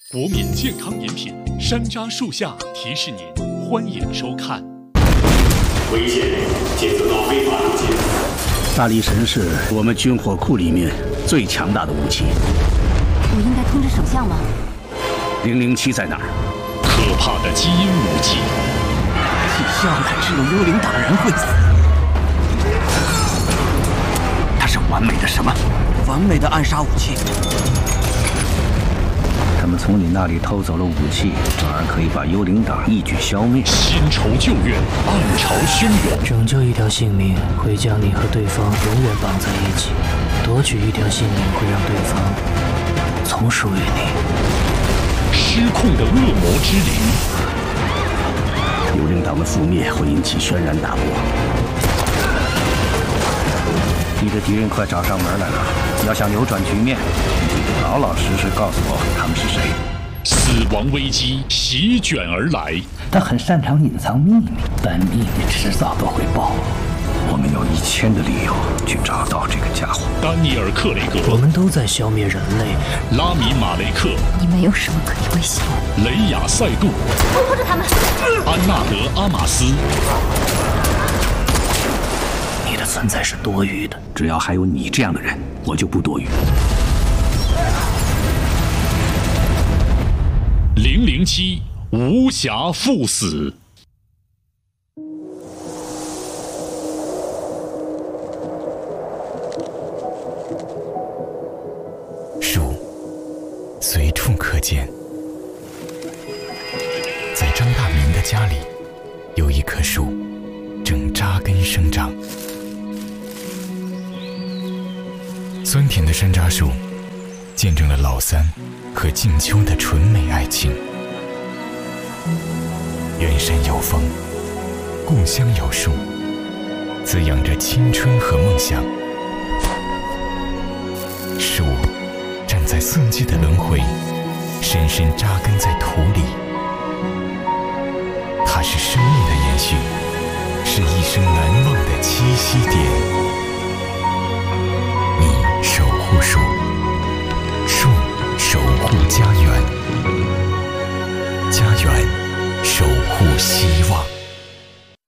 国民健康饮品山楂树下提示您，欢迎收看。 危险，检测到非法武器。 大力神是我们军火库里面最强大的武器。 我应该通知首相吗 007在哪儿？ 可怕的基因武器。 气象乃只有幽灵党人会死。它是完美的什么？ 完美的暗杀武器。 他们从你那里偷走了武器，转而可以把幽灵党一举消灭。 新仇旧怨，暗潮汹涌。 拯救一条性命会将你和对方永远绑在一起，夺取一条性命会让对方从属于你。 失控的恶魔之灵。 幽灵党的覆灭会引起轩然大波。你的敌人快找上门来了，要想扭转局面，你得老老实实告诉我他们是谁。 死亡危机席卷而来。 他很擅长隐藏秘密，但秘密迟早都会暴露。我们有1000的理由去找到这个家伙。 丹尼尔·克雷格， 我们都在消灭人类。 拉米·马雷克， 你没有什么可以威胁我。 雷亚·塞杜， 我拖着他们。 安纳德·阿马斯。 你的存在是多余的， 只要还有你这样的人，我就不多余。 007无暇赴死。 树随处可见，在张大民的家里，有一棵树正扎根生长。酸甜的山楂树见证了老三和静秋的纯美爱情。远山有风，故乡有树，滋养着青春和梦想。树站在四季的轮回，深深扎根在土里。它是生命的延续，是一生难忘的栖息点。